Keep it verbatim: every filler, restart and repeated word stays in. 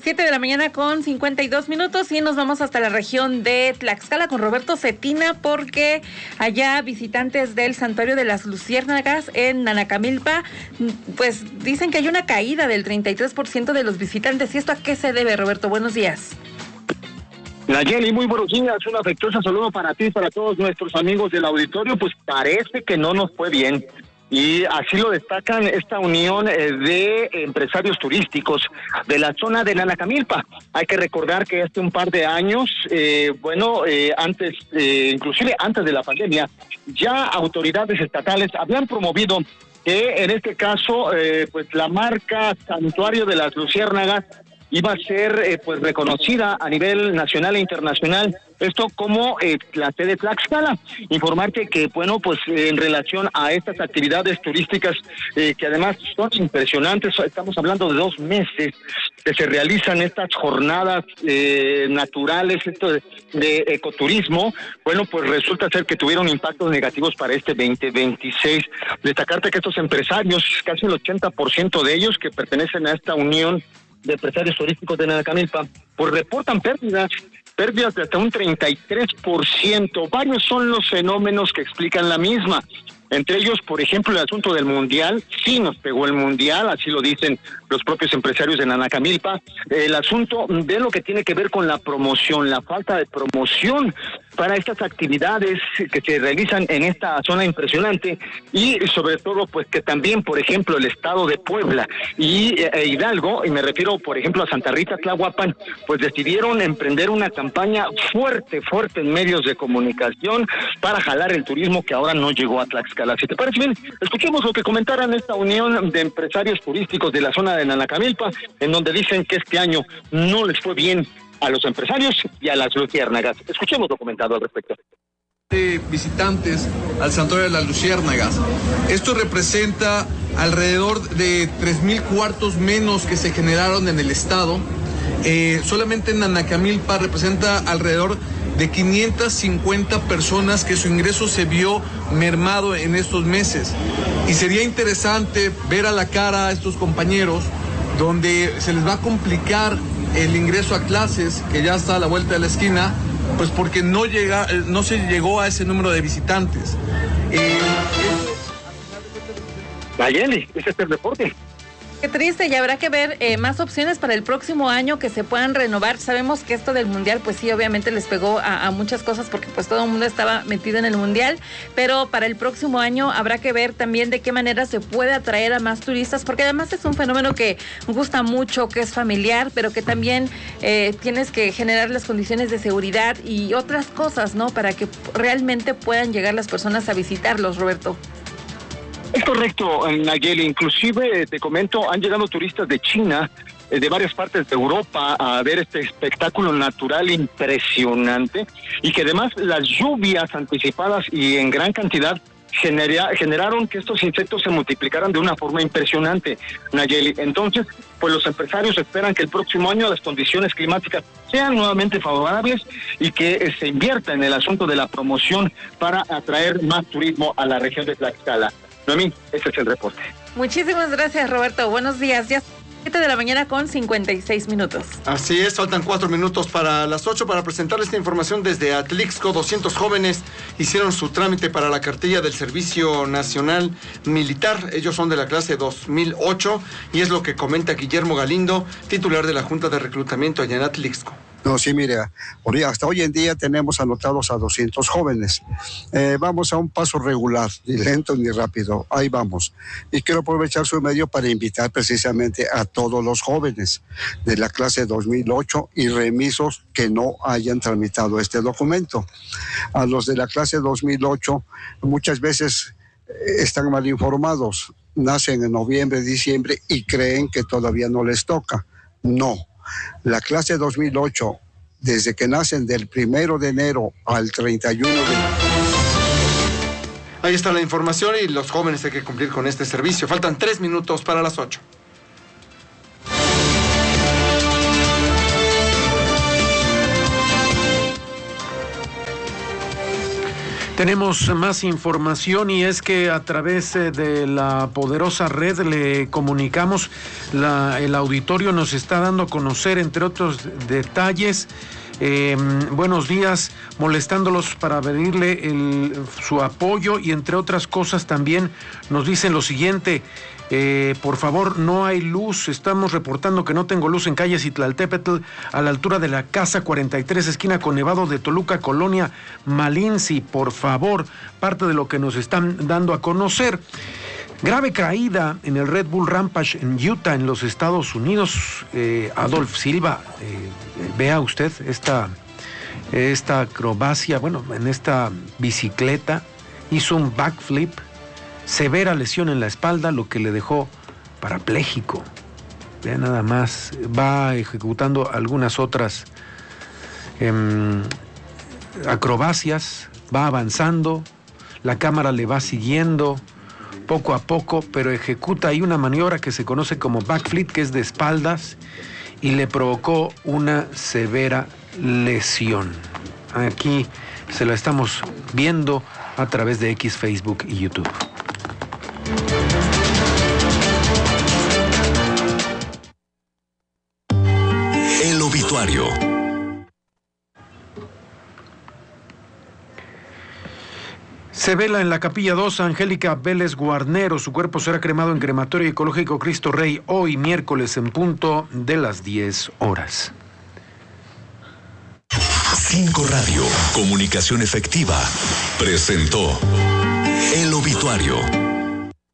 Siete de la mañana con cincuenta y dos minutos y nos vamos hasta la región de Tlaxcala con Roberto Cetina, porque allá visitantes del Santuario de las Luciérnagas en Nanacamilpa, pues dicen que hay una caída del treinta y tres por ciento de los visitantes. ¿Y esto a qué se debe, Roberto? Buenos días. Nayeli, muy buenos días, un afectuoso saludo para ti y para todos nuestros amigos del auditorio. Pues parece que no nos fue bien, y así lo destacan esta unión de empresarios turísticos de la zona de Nanacamilpa. Hay que recordar que hace un par de años, eh, bueno, eh, antes, eh, inclusive antes de la pandemia, ya autoridades estatales habían promovido que en este caso, eh, pues la marca Santuario de las Luciérnagas iba a ser eh, pues reconocida a nivel nacional e internacional, esto como eh, la sede Tlaxcala. Informarte que, bueno, pues eh, en relación a estas actividades turísticas, eh, que además son impresionantes, estamos hablando de dos meses que se realizan estas jornadas eh, naturales, esto de, de ecoturismo, bueno, pues resulta ser que tuvieron impactos negativos para este veinte veintiséis. Destacarte que estos empresarios, casi el ochenta por ciento de ellos que pertenecen a esta unión de empresarios turísticos de Nanacamilpa, pues reportan pérdidas, pérdidas de hasta un treinta y tres por ciento. Varios son los fenómenos que explican la misma. Entre ellos, por ejemplo, el asunto del mundial. Sí nos pegó el mundial, así lo dicen los propios empresarios de Nanacamilpa. El asunto de lo que tiene que ver con la promoción, la falta de promoción para estas actividades que se realizan en esta zona impresionante, y sobre todo, pues que también, por ejemplo, el estado de Puebla y e Hidalgo, y me refiero, por ejemplo, a Santa Rita Tlahuapan, pues decidieron emprender una campaña fuerte, fuerte en medios de comunicación para jalar el turismo que ahora no llegó a Tlaxcala. Si te parece bien, escuchemos lo que comentaran esta unión de empresarios turísticos de la zona de Nanacamilpa, en donde dicen que este año no les fue bien a los empresarios y a las luciérnagas. Escuchemos lo comentado al respecto. De visitantes al Santuario de las Luciérnagas. Esto representa alrededor de tres mil cuartos menos que se generaron en el estado. Eh, solamente en Nanacamilpa representa alrededor de quinientas cincuenta personas que su ingreso se vio mermado en estos meses. Y sería interesante ver a la cara a estos compañeros donde se les va a complicar el ingreso a clases, que ya está a la vuelta de la esquina, pues porque no llega, no se llegó a ese número de visitantes. Eh, Nayeli, ese es el reporte. Qué triste, y habrá que ver eh, más opciones para el próximo año que se puedan renovar. Sabemos que esto del mundial, pues sí, obviamente les pegó a, a muchas cosas, porque pues todo el mundo estaba metido en el mundial, pero para el próximo año habrá que ver también de qué manera se puede atraer a más turistas, porque además es un fenómeno que gusta mucho, que es familiar, pero que también eh, tienes que generar las condiciones de seguridad y otras cosas, ¿no? Para que realmente puedan llegar las personas a visitarlos, Roberto. Es correcto, Nayeli. Inclusive, te comento, han llegado turistas de China, de varias partes de Europa, a ver este espectáculo natural impresionante, y que además las lluvias anticipadas y en gran cantidad genera, generaron que estos insectos se multiplicaran de una forma impresionante, Nayeli. Entonces, pues los empresarios esperan que el próximo año las condiciones climáticas sean nuevamente favorables y que se invierta en el asunto de la promoción para atraer más turismo a la región de Tlaxcala. Noemí, ese es el reporte. Muchísimas gracias, Roberto. Buenos días. Ya siete de la mañana con cincuenta y seis minutos. Así es, faltan cuatro minutos para las ocho para presentarles esta información desde Atlixco. doscientos jóvenes hicieron su trámite para la cartilla del Servicio Nacional Militar. Ellos son de la clase dos mil ocho, y es lo que comenta Guillermo Galindo, titular de la Junta de Reclutamiento allá en Atlixco. No, sí, mire, hasta hoy en día tenemos anotados a doscientos jóvenes. Eh, vamos a un paso regular, ni lento ni rápido, ahí vamos. Y quiero aprovechar su medio para invitar precisamente a todos los jóvenes de la clase dos mil ocho y remisos que no hayan tramitado este documento. A los de la clase dos mil ocho muchas veces están mal informados, nacen en noviembre, diciembre y creen que todavía no les toca. No. La clase dos mil ocho, desde que nacen del primero de enero al treinta y uno de... Ahí está la información, y los jóvenes hay que cumplir con este servicio. Faltan tres minutos para las ocho. Tenemos más información y es que a través de la poderosa red le comunicamos, la, el auditorio nos está dando a conocer, entre otros detalles, eh, buenos días, molestándolos para pedirle el, su apoyo y entre otras cosas también nos dicen lo siguiente. Eh, por favor, no hay luz. Estamos reportando que no tengo luz en calle Citlaltépetl, a la altura de la Casa cuarenta y tres, esquina con Nevado de Toluca, Colonia Malinzi. Por favor, parte de lo que nos están dando a conocer. Grave caída en el Red Bull Rampage en Utah, en los Estados Unidos. Eh, Adolf Silva, eh, vea usted esta, esta acrobacia, bueno, en esta bicicleta, hizo un backflip. Severa lesión en la espalda, lo que le dejó parapléjico. Vea nada más, va ejecutando algunas otras eh, acrobacias, va avanzando, la cámara le va siguiendo poco a poco, pero ejecuta ahí una maniobra que se conoce como backflip, que es de espaldas, y le provocó una severa lesión. Aquí se la estamos viendo a través de X, Facebook y YouTube. El obituario. Se vela en la Capilla dos a Angélica Vélez Guarnero. Su cuerpo será cremado en Crematorio Ecológico Cristo Rey hoy miércoles en punto de las diez horas. Cinco Radio, comunicación efectiva, presentó El Obituario.